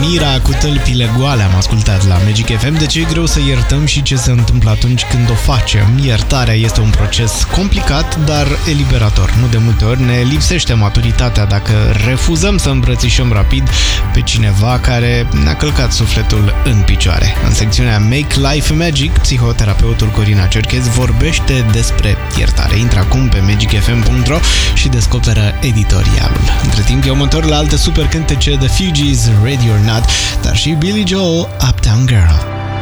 Mira cu tălpile goale am ascultat la Magic FM. De ce e greu să iertăm și ce se întâmplă atunci când o facem? Iertarea este un proces complicat, dar eliberator. Nu de multe ori ne lipsește maturitatea dacă refuzăm să îmbrățișăm rapid pe cineva care ne-a călcat sufletul în picioare. În secțiunea Make Life Magic, psihoterapeutul Corina Cerchez vorbește despre iertare. Intră acum pe magicfm.ro și descoperă editorialul. Între timp, eu mă întorc la alte super cântece, The Fugees, Ready or Not, dar și Billy Joel, Uptown Girl.